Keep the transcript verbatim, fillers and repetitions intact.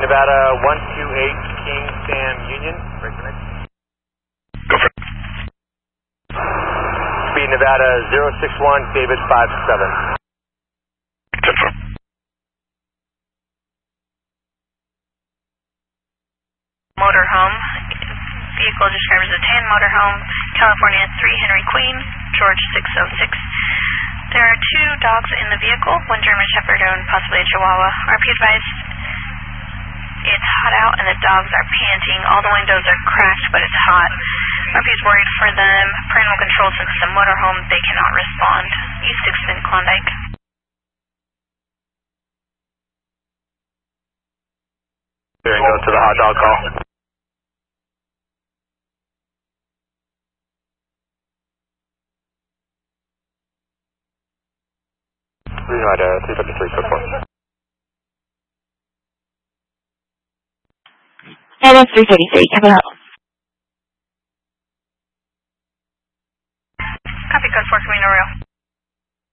Nevada one two eight King Sam Union. Break connect. Go for it. Speed Nevada zero six one David five seven. ten four. Motorhome. Vehicle described as a tan motorhome. California three Henry Queen, George six oh six. There are two dogs in the vehicle, one German Shepherd and possibly a Chihuahua. R P advised, it's hot out and the dogs are panting. All the windows are cracked, but it's hot. R P is worried for them. Parental control since it's a motorhome, they cannot respond. E six in Klondike. Here and go to the hot dog call. Green light, uh, three fifty-three, so far. Adam three thirty-three, coming up.